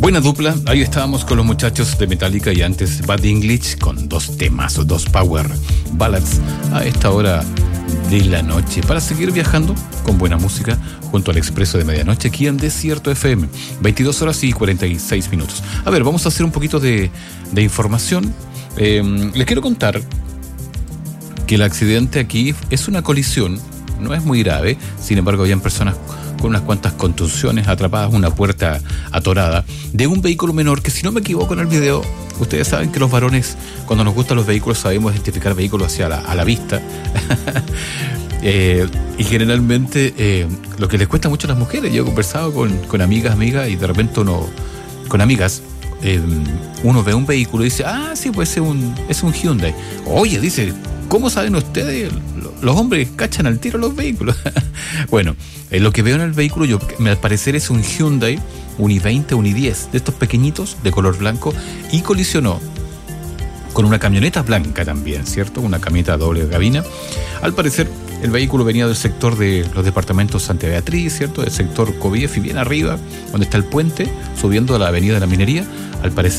Buena dupla, ahí estábamos con los muchachos de Metallica y antes Bad English con dos temas o dos power ballads a esta hora de la noche para seguir viajando con buena música junto al Expreso de Medianoche aquí en Desierto FM, 22 horas y 46 minutos. A ver, vamos a hacer un poquito de información. Les quiero contar que el accidente aquí es una colisión, no es muy grave, sin embargo habían personas con unas cuantas contusiones atrapadas en una puerta atorada de un vehículo menor que, si no me equivoco en el video, ustedes saben que los varones, cuando nos gustan los vehículos, sabemos identificar vehículos hacia a la vista. Y generalmente lo que les cuesta mucho a las mujeres, yo he conversado con amigas y de repente con amigas, uno ve un vehículo y dice, sí, pues es un Hyundai. Oye, dice, ¿cómo saben ustedes? Los hombres cachan al tiro los vehículos. Bueno, lo que veo en el vehículo, al parecer es un Hyundai, un i20, un i10, de estos pequeñitos, de color blanco, y colisionó con una camioneta blanca también, ¿cierto? Una camioneta doble cabina. Al parecer, el vehículo venía del sector de los departamentos Santa Beatriz, ¿cierto? Del sector Covief y bien arriba, donde está el puente, subiendo a la avenida de la Minería. Al parecer,